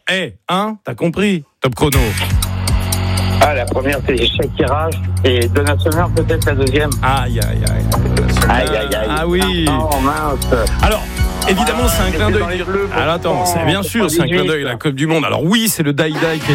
t'as compris. Top chrono. Ah, la première, c'est Shakira et Donna Summer, peut-être la deuxième. Aïe. Ah oui. Oh, mince. Alors, évidemment, c'est un clin d'œil. Alors attends, c'est bien sûr, c'est un clin d'œil, la Coupe du Monde. Alors oui, c'est le Die Die qui